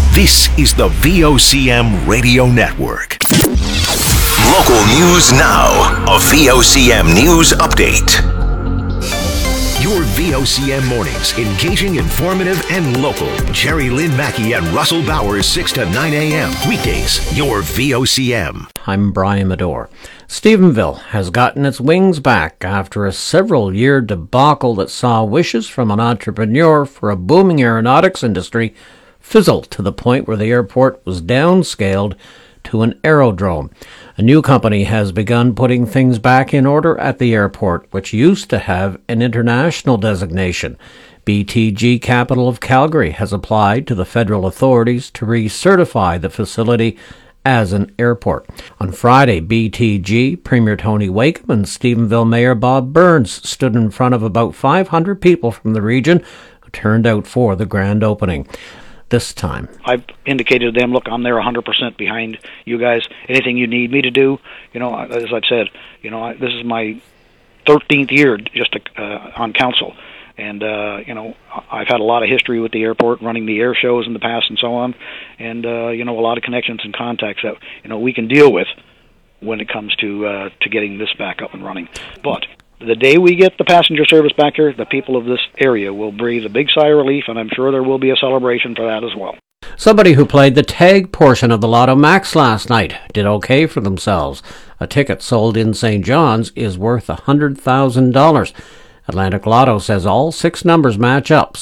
This is the VOCM Radio Network. Local news now. A VOCM News Update. Your VOCM mornings, engaging, informative, and local. Jerry Lynn Mackey and Russell Bowers, 6 to 9 a.m. Weekdays, your VOCM. I'm Brian Medore. Stephenville has gotten its wings back after a several-year debacle that saw wishes from an entrepreneur for a booming aeronautics industry fizzle to the point where the airport was downscaled to an aerodrome. A new company has begun putting things back in order at the airport, which used to have an international designation. BTG Capital of Calgary has applied to the federal authorities to recertify the facility as an airport. On Friday, BTG Premier Tony Wakeham and Stephenville Mayor Bob Burns stood in front of about 500 people from the region who turned out for the grand opening. This time, I've indicated to them, look, I'm there 100% behind you guys. Anything you need me to do, as I've said, this is my 13th year just on council. And, I've had a lot of history with the airport, running the air shows in the past and so on. And, a lot of connections and contacts that, we can deal with when it comes to getting this back up and running. But the day we get the passenger service back here, the people of this area will breathe a big sigh of relief, and I'm sure there will be a celebration for that as well. Somebody who played the tag portion of the Lotto Max last night did okay for themselves. A ticket sold in St. John's is worth $100,000. Atlantic Lotto says all 6 numbers match up,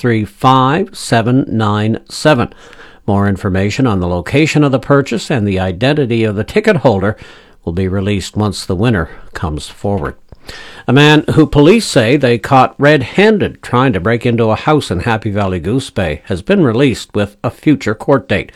635797. More information on the location of the purchase and the identity of the ticket holder will be released once the winner comes forward. A man who police say they caught red-handed trying to break into a house in Happy Valley Goose Bay has been released with a future court date.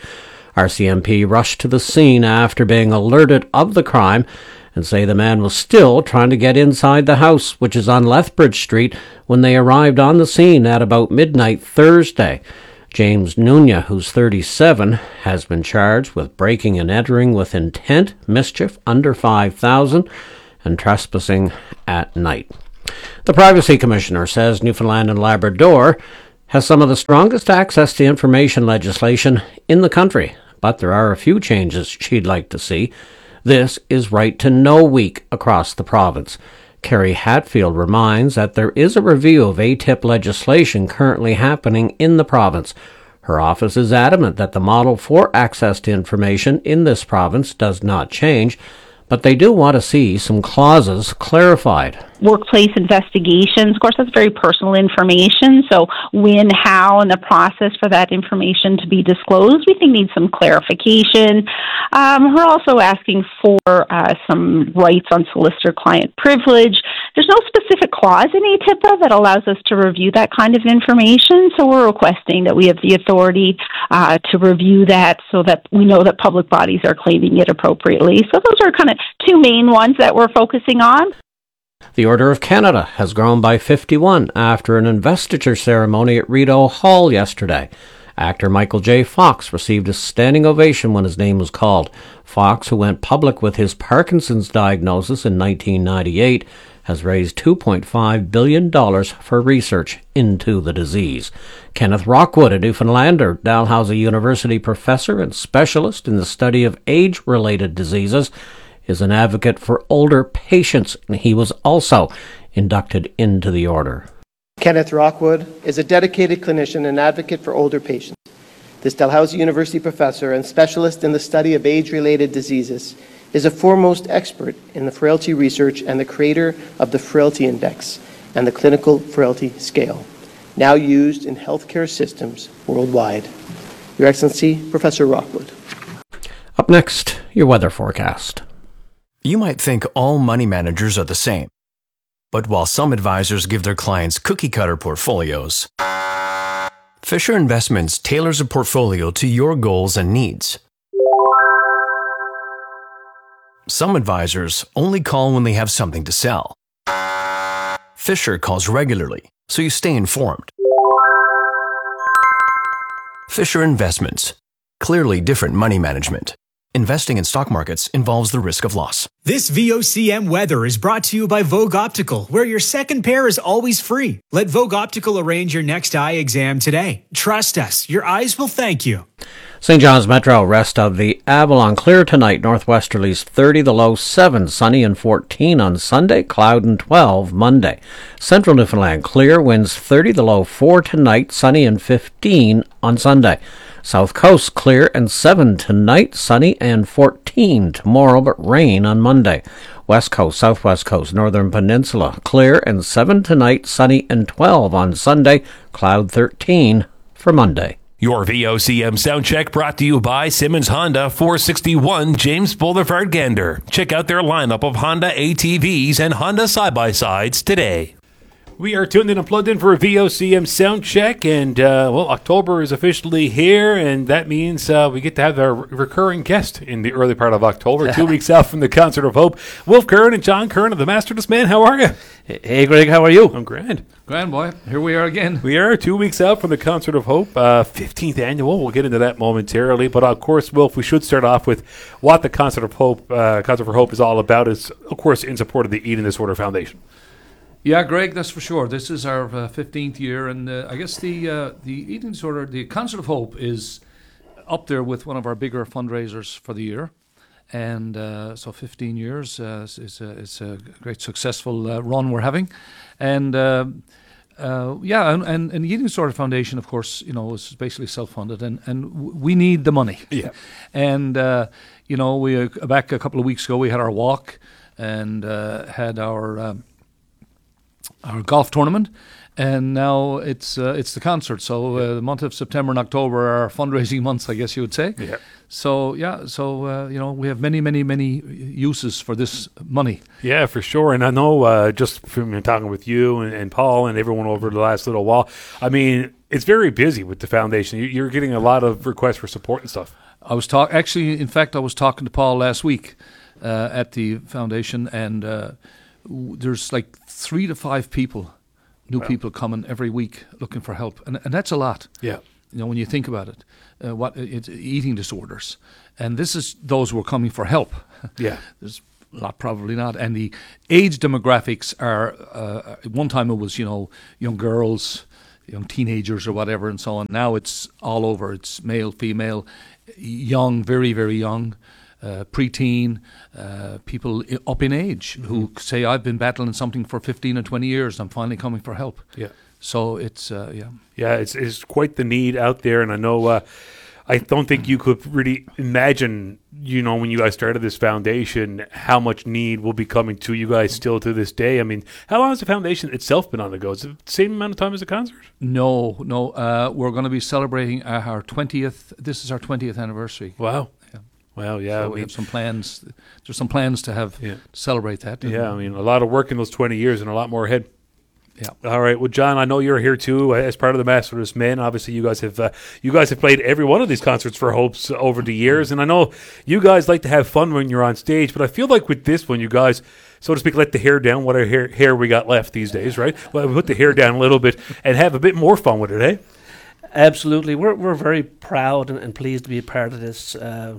RCMP rushed to the scene after being alerted of the crime and say the man was still trying to get inside the house, which is on Lethbridge Street, when they arrived on the scene at about midnight Thursday. James Nunya, who's 37, has been charged with breaking and entering with intent, mischief under $5,000, and trespassing at night. The Privacy Commissioner says Newfoundland and Labrador has some of the strongest access to information legislation in the country, but there are a few changes she'd like to see. This is Right to Know Week across the province. Kerry Hatfield reminds that there is a review of ATIP legislation currently happening in the province. Her office is adamant that the model for access to information in this province does not change, but they do want to see some clauses clarified. Workplace investigations, of course, that's very personal information. So when, how, and the process for that information to be disclosed, we think needs some clarification. We're also asking for some rights on solicitor-client privilege. There's no specific clause in ATIPA that allows us to review that kind of information, so we're requesting that we have the authority to review that so that we know that public bodies are claiming it appropriately. So those are kind of 2 main ones that we're focusing on. The Order of Canada has grown by 51 after an investiture ceremony at Rideau Hall yesterday. Actor Michael J. Fox received a standing ovation when his name was called. Fox, who went public with his Parkinson's diagnosis in 1998, has raised $2.5 billion for research into the disease. Kenneth Rockwood, a Newfoundlander, Dalhousie University professor and specialist in the study of age-related diseases, is an advocate for older patients, and he was also inducted into the order. Kenneth Rockwood is a dedicated clinician and advocate for older patients. This Dalhousie University professor and specialist in the study of age-related diseases is a foremost expert in the frailty research and the creator of the Frailty Index and the Clinical Frailty Scale, now used in healthcare systems worldwide. Your Excellency, Professor Rockwood. Up next, your weather forecast. You might think all money managers are the same. But while some advisors give their clients cookie-cutter portfolios, Fisher Investments tailors a portfolio to your goals and needs. Some advisors only call when they have something to sell. Fisher calls regularly, so you stay informed. Fisher Investments. Clearly different money management. Investing in stock markets involves the risk of loss. This VOCM weather is brought to you by Vogue Optical, where your second pair is always free. Let Vogue Optical arrange your next eye exam today. Trust us, your eyes will thank you. St. John's Metro, rest of the Avalon, clear tonight. Northwesterlies 30, the low 7, sunny and 14 on Sunday, cloud and 12 Monday. Central Newfoundland, clear, winds 30, the low 4 tonight, sunny and 15 on Sunday. South Coast, clear and 7 tonight, sunny and 14 tomorrow, but rain on Monday. West Coast, Southwest Coast, Northern Peninsula, clear and 7 tonight, sunny and 12 on Sunday, cloud 13 for Monday. Your VOCM sound check brought to you by Simmons Honda, 461 James Boulevard, Gander. Check out their lineup of Honda ATVs and Honda side-by-sides today. We are tuned in and plugged in for a VOCM sound check, and October is officially here, and that means we get to have our recurring guest in the early part of October, 2 weeks out from the Concert of Hope. Wolf Curran and John Curran of the Masterless Man. How are you? Hey, Greg, how are you? I'm grand. Grand, boy. Here we are again. We are 2 weeks out from the Concert of Hope, 15th annual. We'll get into that momentarily, but of course, Wolf, we should start off with what the Concert of Hope, Concert for Hope, is all about. Is of course in support of the Eating Disorder Foundation. Yeah, Greg, that's for sure. This is our 15th year, and I guess the Eating Disorder, the Concert of Hope, is up there with one of our bigger fundraisers for the year. And so 15 years is a great successful run we're having. And and the Eating Disorder Foundation, of course, is basically self-funded, and we need the money. Yeah. And, we back a couple of weeks ago, we had our walk and had our golf tournament, and now it's the concert. So the month of September and October are our fundraising months, I guess you would say. Yeah. So we have many uses for this money. Yeah, for sure. And I know just from talking with you and Paul and everyone over the last little while, I mean, it's very busy with the foundation. You're getting a lot of requests for support and stuff. I was talking to Paul last week at the foundation, and there's like 3 to 5 people, people coming every week looking for help, and that's a lot. Yeah, when you think about it, it's eating disorders, and this is those who are coming for help. Yeah, there's a lot probably not, and the age demographics are. At one time it was young girls, young teenagers or whatever, and so on. Now it's all over. It's male, female, young, very very young. Preteen, people up in age who say, I've been battling something for 15 or 20 years, I'm finally coming for help. Yeah. So it's, Yeah, it's quite the need out there, and I know I don't think you could really imagine, when you guys started this foundation, how much need will be coming to you guys still to this day. I mean, how long has the foundation itself been on the go? Is it the same amount of time as the concert? No. We're going to be celebrating our 20th, this is our 20th anniversary. Wow. Well, yeah. So we have some plans. There's some plans to celebrate that. Yeah, I mean, a lot of work in those 20 years and a lot more ahead. Yeah. All right. Well, John, I know you're here too as part of the Masterless Men. Obviously, you guys have played every one of these concerts for Hopes over the years, and I know you guys like to have fun when you're on stage. But I feel like with this one, you guys, so to speak, let the hair down. What hair we got left these days, right? Well, we put the hair down a little bit and have a bit more fun with it, eh? Absolutely. We're very proud and pleased to be a part of this.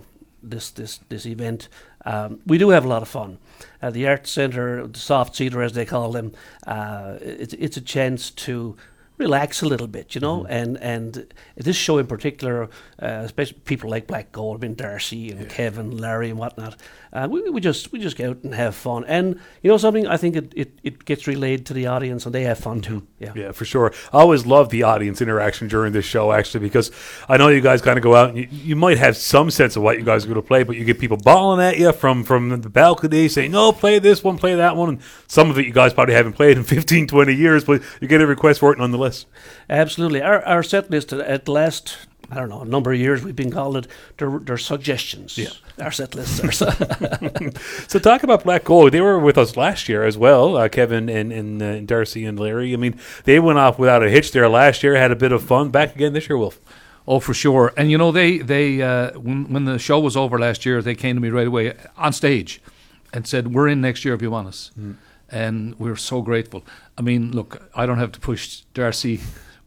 This event. We do have a lot of fun. The Arts Centre, the Soft Cedar as they call them, it's a chance to relax a little bit, and this show in particular, especially people like Black Gold, Darcy and Kevin, Larry and whatnot, we just get out and have fun, and something, I think it gets relayed to the audience and they have fun too. Yeah, for sure. I always love the audience interaction during this show, actually, because I know you guys kind of go out and you might have some sense of what you guys are going to play, but you get people bawling at you from the balcony saying, no, play this one, play that one, and some of it you guys probably haven't played in 15, 20 years, but you get a request for it nonetheless. Absolutely. Our set list at the last, I don't know, a number of years we've been called it, they're suggestions. Yeah. Our set lists are. So talk about Black Gold. They were with us last year as well, Kevin and Darcy and Larry. I mean, they went off without a hitch there last year, had a bit of fun. Back again this year, Wolf. Oh, for sure. And they when the show was over last year, they came to me right away on stage and said, we're in next year if you want us. And we're so grateful. I mean, look, I don't have to push Darcy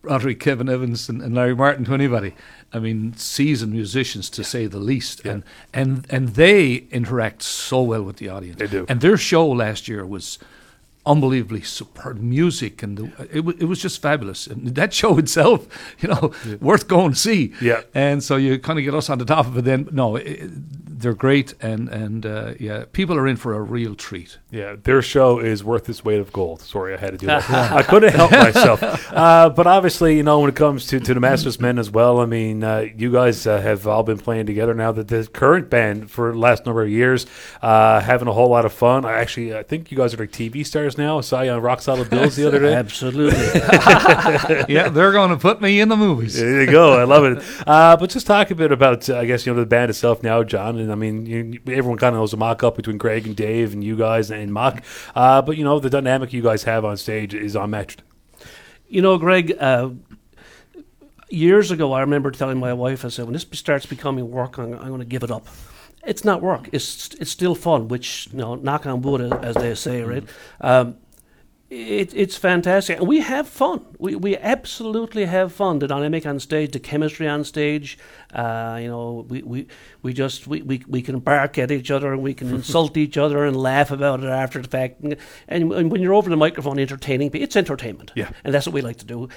Roderick, Kevin Evans, and Larry Martin to anybody. I mean, seasoned musicians to say the least, and they interact so well with the audience. They do, and their show last year was unbelievably superb music, and it was just fabulous. And that show itself, worth going to see. Yeah, and so you kind of get us on the top of it. Then they're great, and people are in for a real treat. Yeah, their show is worth its weight of gold. Sorry, I had to do that. I couldn't help myself. But obviously, when it comes to the Masters Men as well, I mean, you guys have all been playing together now. That the current band for the last number of years, having a whole lot of fun. I think you guys are like TV stars now. I saw you on Rock Solid Bills the other day. Absolutely. Yeah, they're going to put me in the movies. There you go. I love it. But just talk a bit about, I guess, the band itself now, John. And I mean, everyone kind of knows the mock-up between Greg and Dave and you guys and Mock. But, the dynamic you guys have on stage is unmatched. Greg, years ago, I remember telling my wife, I said, when this starts becoming work, I'm going to give it up. It's not work. It's still fun, which, knock on wood, as they say, right? It's fantastic. And we have fun. We absolutely have fun. The dynamic on stage, the chemistry on stage. We can bark at each other and we can insult each other and laugh about it after the fact. And when you're over the microphone entertaining, it's entertainment. Yeah. And that's what we like to do.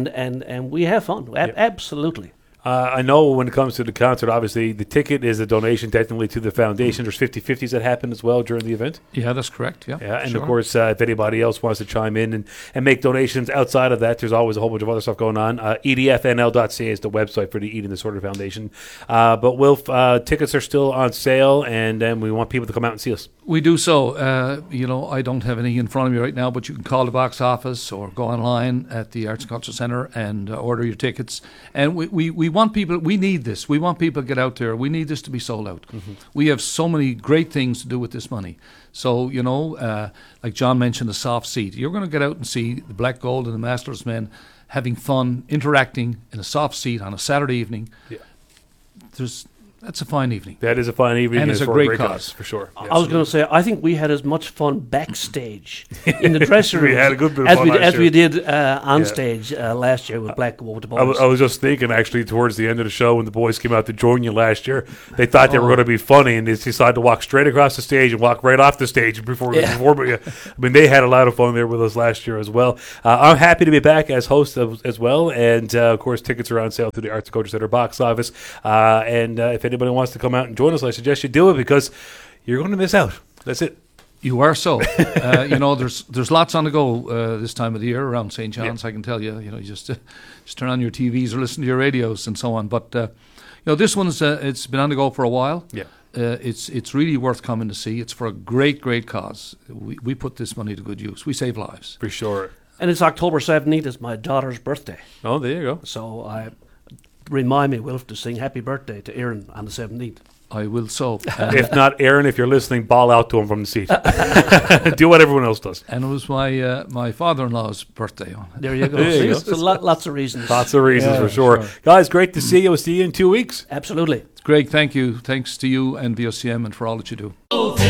And we have fun. Absolutely. I know when it comes to the concert, obviously, the ticket is a donation technically to the foundation. There's 50-50s that happen as well during the event. Yeah, that's correct. Yeah, and sure. Of course, if anybody else wants to chime in and make donations outside of that, there's always a whole bunch of other stuff going on. EDFNL.ca is the website for the Eating Disorder Foundation. But Wilf, tickets are still on sale, and we want people to come out and see us. We do so. I don't have any in front of me right now, but you can call the box office or go online at the Arts and Culture Centre and order your tickets. And we want people, we need this. We want people to get out there. We need this to be sold out. Mm-hmm. We have so many great things to do with this money. So, like John mentioned, the soft seat. You're going to get out and see the Black Gold and the Masters Men having fun, interacting in a soft seat on a Saturday evening. Yeah. That's a fine evening. That is a fine evening. And it's a great cause. For sure. I was going to say, I think we had as much fun backstage in the dressing room we had a good bit of fun as we did on stage last year with Black Gold with the boys. I was just thinking, actually, towards the end of the show when the boys came out to join you last year, they thought they were going to be funny, and they decided to walk straight across the stage and walk right off the stage before. I mean, they had a lot of fun there with us last year as well. I'm happy to be back as host as well, and of course, tickets are on sale through the Arts and Culture Center box office. And if anybody wants to come out and join us, I suggest you do it because you're going to miss out. That's it. You are so. There's lots on the go this time of the year around St. John's. I can tell you. You just turn on your TVs or listen to your radios and so on. But this one's it's been on the go for a while. Yeah. It's really worth coming to see. It's for a great cause. We put this money to good use. We save lives for sure. And it's October 17th. It's my daughter's birthday. Oh, there you go. So I remind me, Wilf, to sing happy birthday to Aaron on the 17th. I will so. If not, Aaron, if you're listening, ball out to him from the seat. Do what everyone else does. And it was my father-in-law's birthday on it. There you go. So lots of reasons. Lots of reasons, for sure. Guys, great to see you. We'll see you in 2 weeks. Absolutely. Greg, thank you. Thanks to you and VOCM and for all that you do.